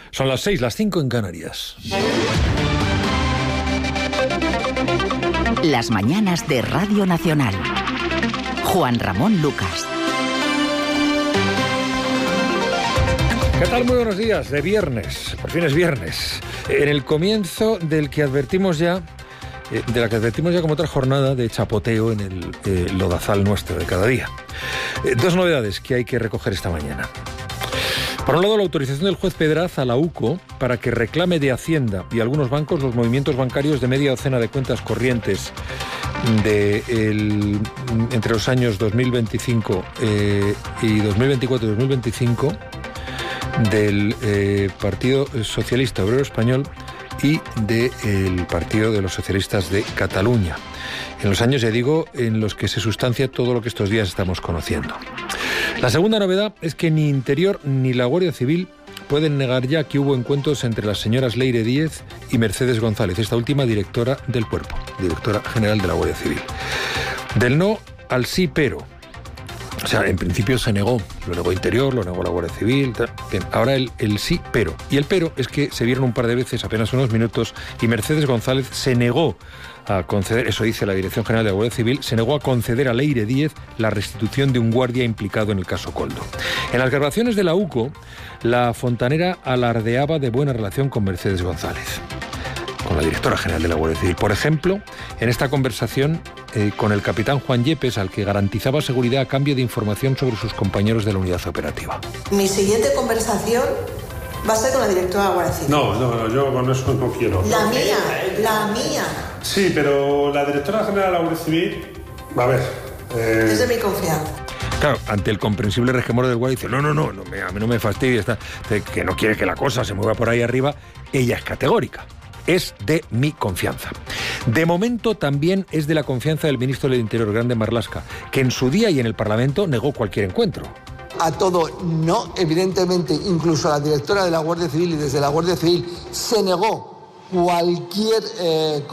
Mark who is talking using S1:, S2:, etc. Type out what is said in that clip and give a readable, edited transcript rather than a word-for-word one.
S1: Son las 6, las 5 en Canarias.
S2: Las mañanas de Radio Nacional. Juan Ramón Lucas.
S1: ¿Qué tal? Muy buenos días, de viernes, por fin es viernes, en el comienzo del que advertimos ya, como otra jornada de chapoteo en el lodazal nuestro de cada día. Dos novedades que hay que recoger esta mañana. Por un lado, la autorización del juez Pedraz a la UCO para que reclame de Hacienda y algunos bancos los movimientos bancarios de media docena de cuentas corrientes entre los años 2025 y 2024 y 2025 del Partido Socialista Obrero Español y del Partido de los Socialistas de Cataluña. En los años, ya digo, en los que se sustancia todo lo que estos días estamos conociendo. La segunda novedad es que ni Interior ni la Guardia Civil pueden negar ya que hubo encuentros entre las señoras Leire Díez y Mercedes González, esta última directora del Cuerpo, directora general de la Guardia Civil. Del no al sí, pero. O sea, en principio se negó, lo negó Interior, lo negó la Guardia Civil, bien, ahora el sí, pero. Y el pero es que se vieron un par de veces, apenas unos minutos, y Mercedes González se negó a conceder, eso dice la Dirección General de la Guardia Civil, se negó a conceder a Leire Díez la restitución de un guardia implicado en el caso Koldo. En las grabaciones de la UCO, la fontanera alardeaba de buena relación con Mercedes González, con la directora general de la Guardia Civil. Por ejemplo, en esta conversación con el capitán Juan Yepes, al que garantizaba seguridad a cambio de información sobre sus compañeros de la unidad operativa.
S3: Mi siguiente conversación va a ser con la directora de la Guardia Civil.
S4: No, yo con eso no quiero.
S3: La mía.
S4: Sí, pero la directora general de la Guardia Civil, a ver...
S3: Es de mi confianza.
S1: Claro, ante el comprensible resquemor del guardia, dice, no, a mí no me fastidia, que no quiere que la cosa se mueva por ahí arriba. Ella es categórica. Es de mi confianza. De momento también es de la confianza del ministro del Interior, Grande Marlaska, que en su día y en el Parlamento negó cualquier encuentro.
S5: A todo no, evidentemente, incluso la directora de la Guardia Civil y desde la Guardia Civil se negó cualquier